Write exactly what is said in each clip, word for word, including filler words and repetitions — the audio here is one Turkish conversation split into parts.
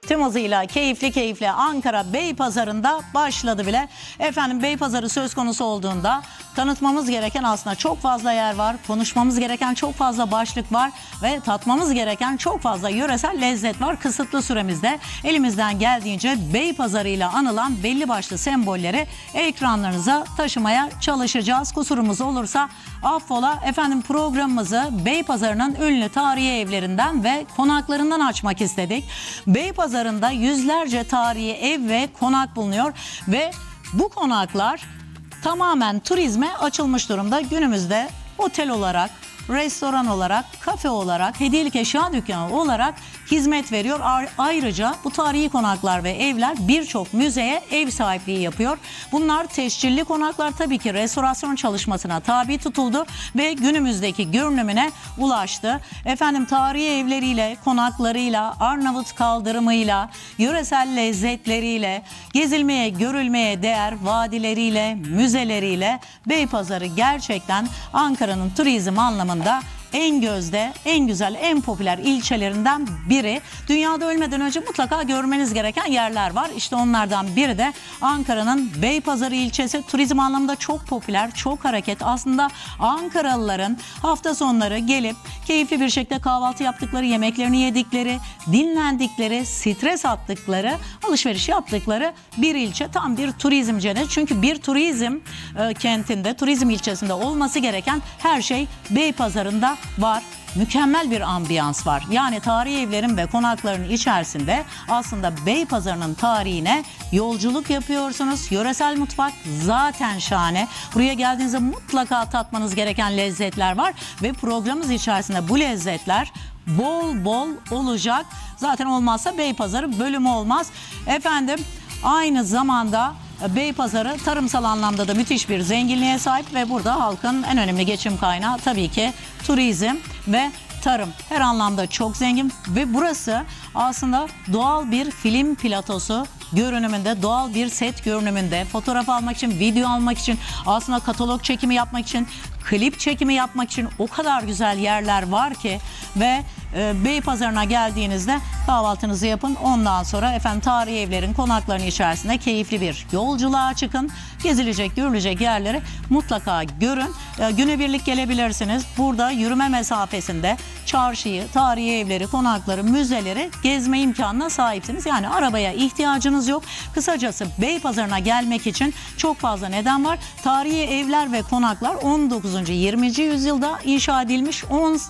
tüm hızıyla keyifli keyifli Ankara Beypazarı'nda başladı bile. Efendim Beypazarı söz konusu olduğunda tanıtmamız gereken aslında çok fazla yer var. Konuşmamız gereken çok fazla başlık var ve tatmamız gereken çok fazla yöresel lezzet var. Kısıtlı süremizde elimizden geldiğince Beypazarı ile anılan belli başlı sembolleri ekranlarınıza taşımaya çalışacağız. Kusurumuz olursa affola. Efendim programımızı Beypazarı'nın ünlü tarihi evlerinden ve konaklarından açmak istedik. Beypazarı'nda yüzlerce tarihi ev ve konak bulunuyor ve bu konaklar tamamen turizme açılmış durumda. Günümüzde otel olarak, restoran olarak, kafe olarak, hediyelik eşya dükkanı olarak hizmet veriyor. Ayrıca bu tarihi konaklar ve evler birçok müzeye ev sahipliği yapıyor. Bunlar tescilli konaklar, tabii ki restorasyon çalışmasına tabi tutuldu ve günümüzdeki görünümüne ulaştı. Efendim tarihi evleriyle, konaklarıyla, Arnavut kaldırımıyla, yöresel lezzetleriyle, gezilmeye, görülmeye değer vadileriyle, müzeleriyle Beypazarı gerçekten Ankara'nın turizm anlamında en gözde, en güzel, en popüler ilçelerinden biri. Dünyada ölmeden önce mutlaka görmeniz gereken yerler var. İşte onlardan biri de Ankara'nın Beypazarı ilçesi. Turizm anlamında çok popüler, çok hareket. Aslında Ankaralıların hafta sonları gelip keyifli bir şekilde kahvaltı yaptıkları, yemeklerini yedikleri, dinlendikleri, stres attıkları, alışveriş yaptıkları bir ilçe. Tam bir turizm cenneti. Çünkü bir turizm e, kentinde, turizm ilçesinde olması gereken her şey Beypazarı'nda var. Mükemmel bir ambiyans var. Yani tarihi evlerin ve konakların içerisinde aslında Beypazarı'nın tarihine yolculuk yapıyorsunuz. Yöresel mutfak zaten şahane. Buraya geldiğinizde mutlaka tatmanız gereken lezzetler var ve programımız içerisinde bu lezzetler bol bol olacak. Zaten olmazsa Beypazarı bölümü olmaz. Efendim aynı zamanda Beypazarı tarımsal anlamda da müthiş bir zenginliğe sahip ve burada halkın en önemli geçim kaynağı tabii ki turizm ve tarım. Her anlamda çok zengin ve burası aslında doğal bir film platosu görünümünde, doğal bir set görünümünde, fotoğraf almak için, video almak için, aslında katalog çekimi yapmak için, klip çekimi yapmak için o kadar güzel yerler var ki ve e, Beypazarı'na geldiğinizde kahvaltınızı yapın. Ondan sonra efendim tarihi evlerin, konakların içerisinde keyifli bir yolculuğa çıkın. Gezilecek, görülecek yerleri mutlaka görün. E, günübirlik gelebilirsiniz. Burada yürüme mesafesinde çarşıyı, tarihi evleri, konakları, müzeleri gezme imkanına sahipsiniz. Yani arabaya ihtiyacınız yok. Kısacası Beypazarı'na gelmek için çok fazla neden var. Tarihi evler ve konaklar on dokuzuncu yirminci yüzyılda inşa edilmiş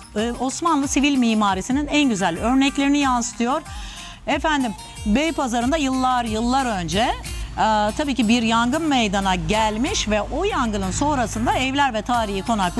Osmanlı sivil mimarisinin en güzel örneklerini yansıtıyor. Efendim Beypazarı'nda yıllar yıllar önce e, tabii ki bir yangın meydana gelmiş ve o yangının sonrasında evler ve tarihi konaklar